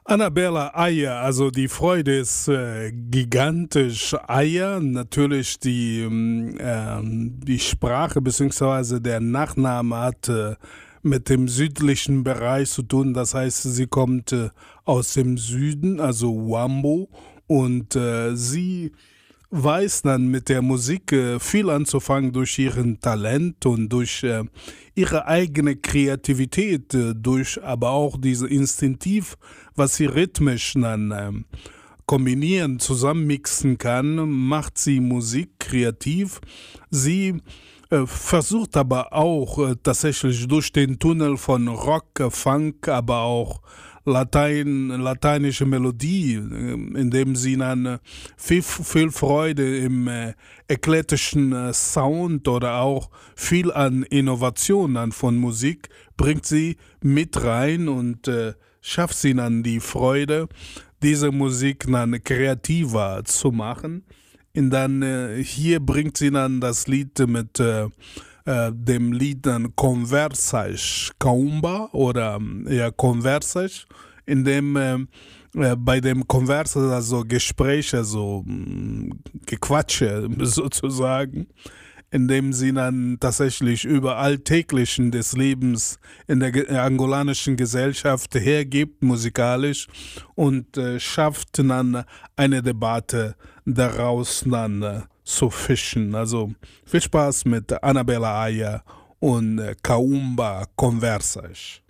Annabella Eier, also die Freude ist gigantisch. Eier, natürlich die Sprache bzw. der Nachname hat mit dem südlichen Bereich zu tun. Das heißt, sie kommt aus dem Süden, also Wambo, und sie weiß dann mit der Musik viel anzufangen durch ihren Talent und durch ihre eigene Kreativität, durch aber auch diese Instinktiv, was sie rhythmisch dann kombinieren, zusammenmixen kann, macht sie Musik kreativ. Sie versucht aber auch tatsächlich durch den Tunnel von Rock, Funk, aber auch lateinische Melodie, indem sie dann viel Freude im ekletischen Sound oder auch viel an Innovation an von Musik bringt sie mit rein und schafft sie dann die Freude, diese Musik dann kreativer zu machen. Und dann hier bringt sie dann das Lied mit dem Lied dann Conversas Kaumba oder ja Conversas, in dem bei dem Conversas, also Gespräche, so Gequatsche sozusagen, in dem sie dann tatsächlich über Alltäglichen des Lebens in der angolanischen Gesellschaft hergibt, musikalisch, und schafft dann eine Debatte daraus dann zu fischen. Also viel Spaß mit Annabella Aya und Kaumba Conversas.